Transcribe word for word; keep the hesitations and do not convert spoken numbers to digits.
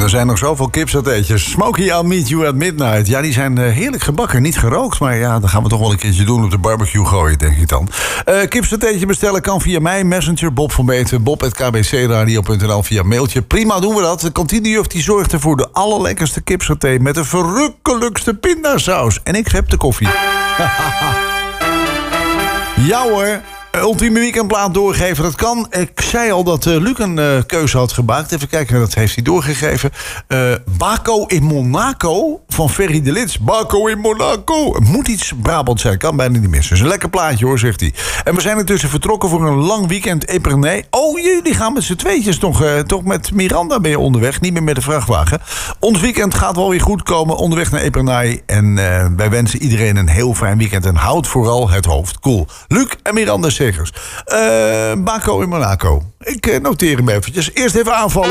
er zijn nog zoveel kipsatéetjes. Smoky, I'll meet you at midnight. Ja, die zijn uh, heerlijk gebakken. Niet gerookt, maar ja, dat gaan we toch wel een keertje doen op de barbecue gooien, denk ik dan. Uh, kipsatéetje bestellen kan via mij, Messenger, Bob van Beeten, bob at k b c radio punt n l via mailtje. Prima, doen we dat. De kantinejuf die zorgt ervoor de allerlekkerste kipsaté met de verrukkelijkste pindasaus. En ik heb de koffie. Ja hoor. Ultieme weekendplaat doorgeven, dat kan. Ik zei al dat uh, Luc een uh, keuze had gemaakt. Even kijken, dat heeft hij doorgegeven. Uh, Baco in Monaco van Ferry de Lits. Baco in Monaco. Het moet iets Brabant zijn, kan bijna niet missen. Het is een lekker plaatje hoor, zegt hij. En we zijn intussen vertrokken voor een lang weekend Epernay. Oh, jullie gaan met z'n tweetjes toch, uh, toch met Miranda ben je onderweg. Niet meer met de vrachtwagen. Ons weekend gaat wel weer goed komen. Onderweg naar Epernay. En uh, wij wensen iedereen een heel fijn weekend. En houd vooral het hoofd koel. Luc en Miranda Uh, Baco in Monaco. Ik uh, noteer hem eventjes. Eerst even aanvallen.